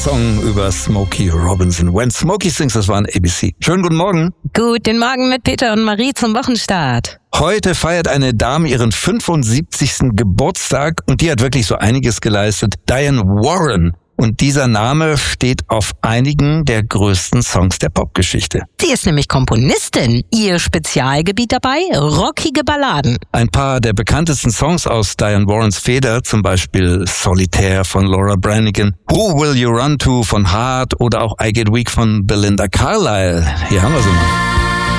Song über Smokey Robinson. When Smokey Sings, das war ein ABC. Schönen guten Morgen. Guten Morgen mit Peter und Marie zum Wochenstart. Heute feiert eine Dame ihren 75. Geburtstag und die hat wirklich so einiges geleistet. Diane Warren. Und dieser Name steht auf einigen der größten Songs der Popgeschichte. Sie ist nämlich Komponistin. Ihr Spezialgebiet dabei? Rockige Balladen. Ein paar der bekanntesten Songs aus Diane Warrens Feder, zum Beispiel Solitaire von Laura Branigan, Who Will You Run To von Heart oder auch I Get Weak von Belinda Carlisle. Hier haben wir sie mal.